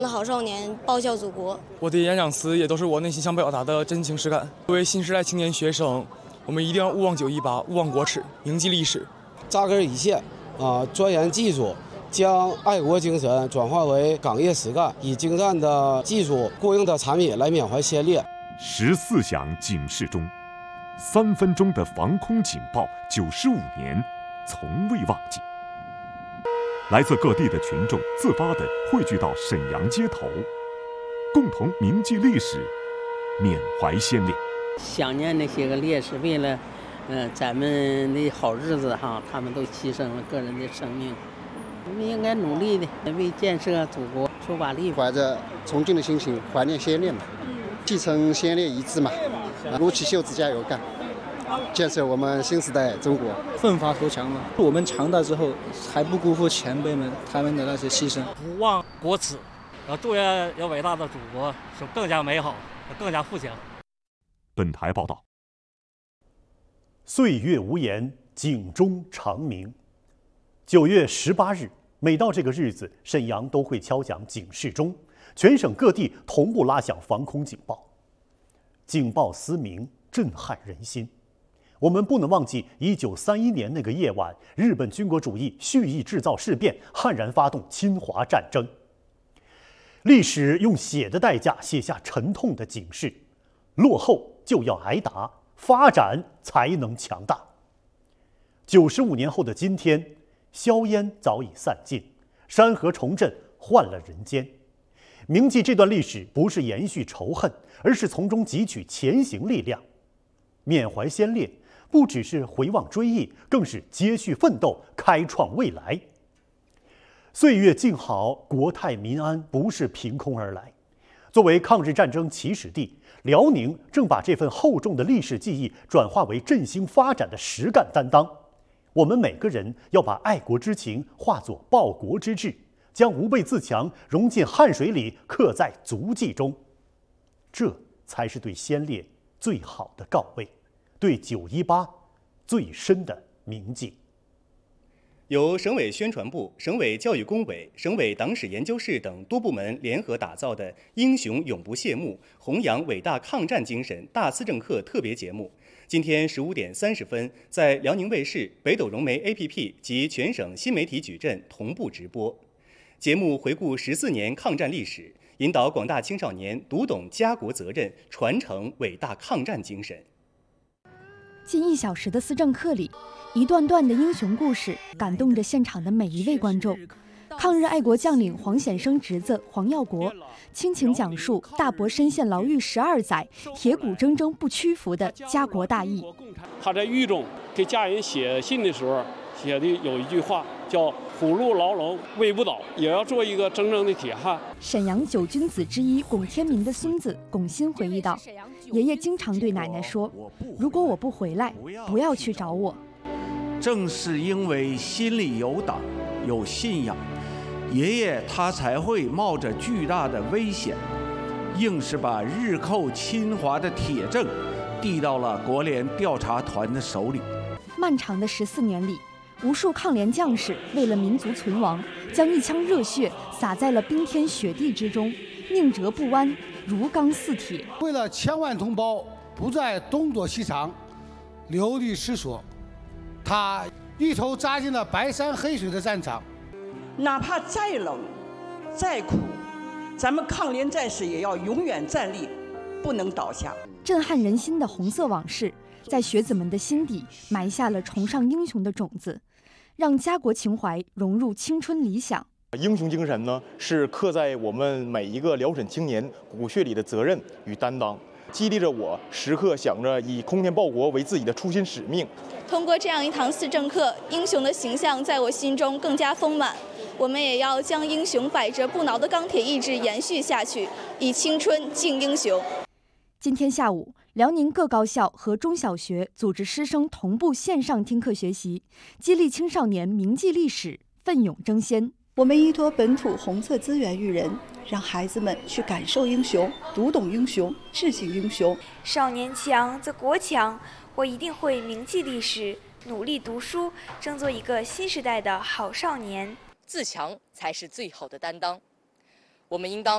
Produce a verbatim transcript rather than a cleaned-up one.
那好少年报效祖国。 我的演讲词也都是我内心想表达的真情实感。作为新时代青年学生，我们一定要勿忘九一八，勿忘国耻，铭记历史， 扎根一线啊，钻研技术，将爱国精神转化为岗业实干，以精湛的技术、过硬的产品来缅怀先烈。 十四响警示钟，三分钟的防空警报，九十五年，从未忘记。来自各地的群众自发地汇聚到沈阳街头，共同铭记历史，缅怀先烈。 想念那些个烈士，为了，呃，咱们的好日子哈，他们都牺牲了个人的生命。我们应该努力的为建设祖国出把力， 怀着崇敬的心情怀念先烈嘛，继承先烈遗志嘛，撸起袖子加油干。建设我们新时代中国， 奋发图强嘛。我们强大之后，还不辜负前辈们他们的那些牺牲， 不忘国耻，要祝愿有伟大的祖国是更加美好，更加富强。 本台报道： 岁月无言，警钟长鸣。九月十八日，每到这个日子，沈阳都会敲响警示钟，全省各地同步拉响防空警报，警报嘶鸣，震撼人心。我们不能忘记一九三一年那个夜晚，日本军国主义蓄意制造事变，悍然发动侵华战争。历史用血的代价写下沉痛的警示：落后就要挨打，发展才能强大。九十五年后的今天，硝烟早已散尽，山河重振，换了人间。铭记这段历史，不是延续仇恨，而是从中汲取前行力量。缅怀先烈，不只是回望追忆，更是接续奋斗，开创未来。岁月静好，国泰民安，不是凭空而来。作为抗日战争起始地，辽宁正把这份厚重的历史记忆转化为振兴发展的实干担当。我们每个人要把爱国之情化作报国之志，将无备自强融进汗水里，刻在足迹中。这才是对先烈最好的告慰，对九一八最深的铭记。 由省委宣传部、省委教育工委、省委党史研究室等多部门联合打造的“英雄永不谢幕，弘扬伟大抗战精神”大思政课特别节目，今天十五点三十分在辽宁卫视、北斗融媒 A P P 及全省新媒体矩阵同步直播。节目回顾十四年抗战历史，引导广大青少年读懂家国责任，传承伟大抗战精神。 近一小时的思政课里，一段段的英雄故事感动着现场的每一位观众。抗日爱国将领黄显生侄子黄耀国倾情讲述大伯深陷牢狱十二载，铁骨铮铮不屈服的家国大义。 他在狱中给家人写信的时候写的有一句话叫“虎入牢笼威不倒”，也要做一个真正的铁汉。 沈阳九君子之一龚天民的孙子龚欣回忆道：“爷爷经常对奶奶说，如果我不回来，不要去找我。 正是因为心里有党、有信仰，爷爷他才会冒着巨大的危险，硬是把日寇侵华的铁证递到了国联调查团的手里。” 漫长的十四年里，无数抗联将士为了民族存亡，将一腔热血洒在了冰天雪地之中，宁折不弯，如钢似铁。 为了千万同胞不再东躲西藏、流离失所，他一头扎进了白山黑水的战场。 哪怕再冷、再苦，咱们抗联战士也要永远站立，不能倒下。 震撼人心的红色往事，在学子们的心底埋下了崇尚英雄的种子，让家国情怀融入青春理想。 英雄精神呢，是刻在我们每一个辽沈青年骨血里的责任与担当，激励着我时刻想着以空天报国为自己的初心使命。 通过这样一堂思政课，英雄的形象在我心中更加丰满。我们也要将英雄百折不挠的钢铁意志延续下去，以青春敬英雄。 今天下午，辽宁各高校和中小学组织师生同步线上听课学习，激励青少年铭记历史，奋勇争先。 我们依托本土红色资源育人，让孩子们去感受英雄，读懂英雄，致敬英雄。 少年强则国强，我一定会铭记历史，努力读书，争做一个新时代的好少年。 自强才是最好的担当，我们应当